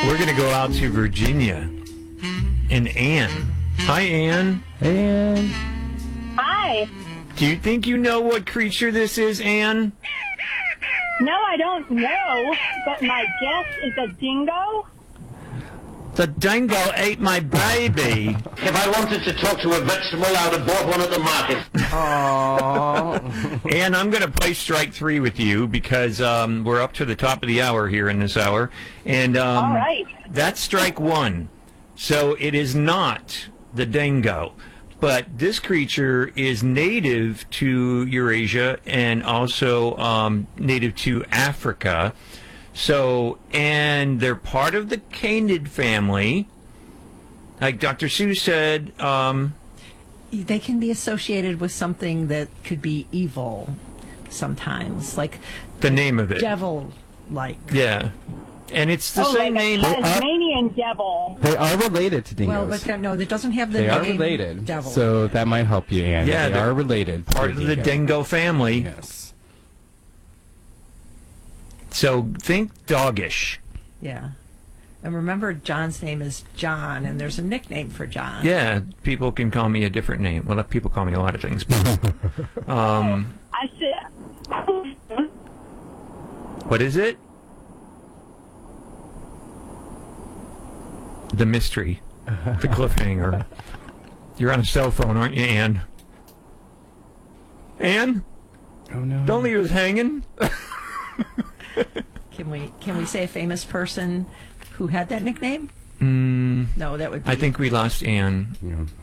We're going to go out to Virginia and Ann. Hi, Ann. Hey, Ann. Hi. Do you think you know what creature this is, Ann? No, I don't know, but my guess is a dingo. The dingo ate my baby. If I wanted to talk to a vegetable, I would have bought one at the market. Aww. And I'm going to play strike three with you because we're up to the top of the hour here in this hour. And All right. that's strike one. So it is not the dingo. But this creature is native to Eurasia and also native to Africa. So, and they're part of the canid family. Like Dr. Sue said, They can be associated with something that could be evil sometimes, like the name of it. devil-like. Yeah. And it's the same like name. a Tasmanian devil. They are related to dingoes. Well, but no, that doesn't have the they name are related. devil. So that might help you, Ann. Yeah, they they're are related. to Part of the dingo family. Yes. So think doggish. Yeah. And remember, John's name is John, and there's a nickname for John. Yeah, people can call me a different name. Well, people call me a lot of things. I said, What is it? The mystery. The cliffhanger. You're on a cell phone, aren't you, Ann? Ann? Oh, no. Don't leave us hanging. Can we say a famous person who had that nickname? Mm, No, that would be... I think we lost Ann. Yeah.